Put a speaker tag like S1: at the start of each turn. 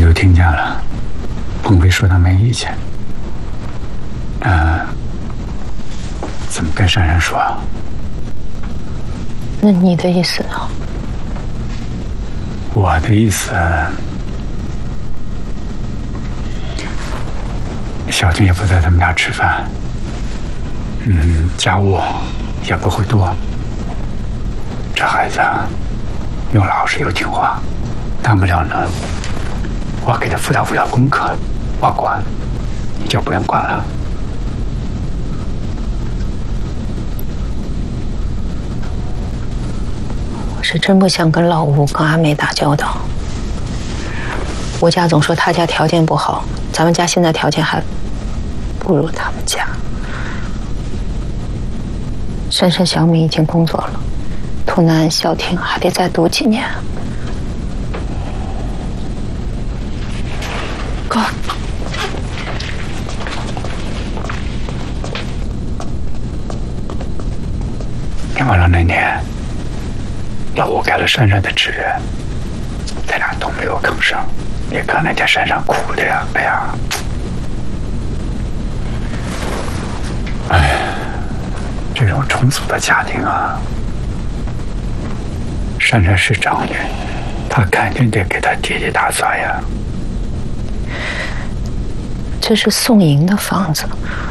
S1: 都听见了，鹏飞说他没意见。怎么跟珊珊说啊？
S2: 那你的意思呢？
S1: 我的意思，小静也不在他们家吃饭，家务也不会多。这孩子又老实又听话，大不了呢，我给他辅导功课，我管，你就不用管了。
S2: 我是真不想跟老吴、跟阿梅打交道。我家总说他家条件不好，咱们家现在条件还不如他们家。珊珊、小米已经工作了，图南、小婷还得再读几年。哥，
S1: 听完了那年，老吴给了珊珊的志愿，他俩都没有吭声。你看那家珊珊哭的呀，哎呀，这种重组的家庭啊，珊珊是长女，她肯定得给她爹爹打算呀。
S2: 这是宋莹的房子，